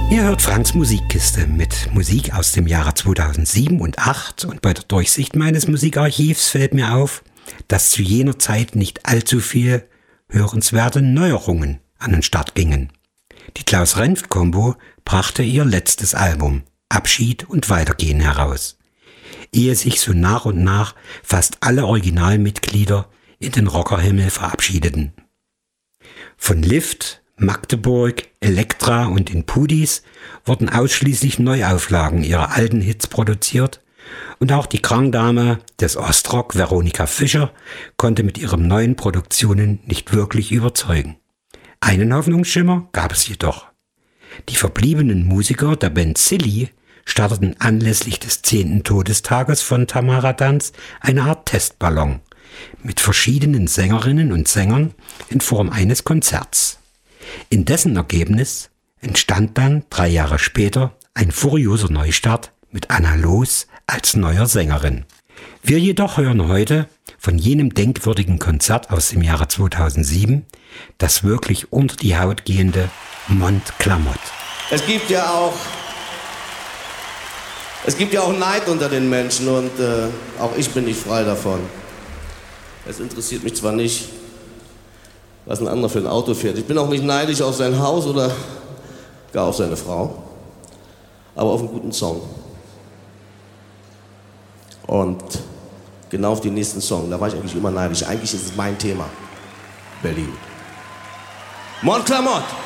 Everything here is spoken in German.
Ihr hört Franks Musikkiste mit Musik aus dem Jahre 2007 und 2008 und bei der Durchsicht meines Musikarchivs fällt mir auf, dass zu jener Zeit nicht allzu viel hörenswerte Neuerungen an den Start gingen. Die Klaus-Renft-Kombo brachte ihr letztes Album Abschied und Weitergehen heraus, ehe sich so nach und nach fast alle Originalmitglieder in den Rockerhimmel verabschiedeten. Von Lift, Magdeburg, Elektra und den Pudis wurden ausschließlich Neuauflagen ihrer alten Hits produziert und auch die Krangdame des Ostrock, Veronika Fischer, konnte mit ihren neuen Produktionen nicht wirklich überzeugen. Einen Hoffnungsschimmer gab es jedoch. Die verbliebenen Musiker der Band Silly starteten anlässlich des 10. Todestages von Tamara Danz eine Art Testballon mit verschiedenen Sängerinnen und Sängern in Form eines Konzerts. In dessen Ergebnis entstand dann 3 Jahre später ein furioser Neustart mit Anna Loos als neuer Sängerin. Wir jedoch hören heute von jenem denkwürdigen Konzert aus dem Jahre 2007 das wirklich unter die Haut gehende Mont Clamott. Es gibt ja auch Neid unter den Menschen und auch ich bin nicht frei davon. Es interessiert mich zwar nicht, was ein anderer für ein Auto fährt. Ich bin auch nicht neidisch auf sein Haus oder gar auf seine Frau, aber auf einen guten Song. Und genau auf den nächsten Song, da war ich eigentlich immer neidisch. Eigentlich ist es mein Thema. Berlin. Mont Clamott.